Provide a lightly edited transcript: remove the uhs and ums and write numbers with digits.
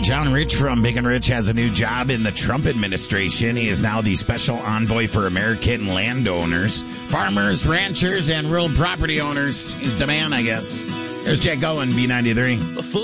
John Rich from Big and Rich has a new job in the Trump administration. He is now the special envoy for American landowners, farmers, ranchers, and rural property owners. He's the man, I guess. There's Jack Owen, B93.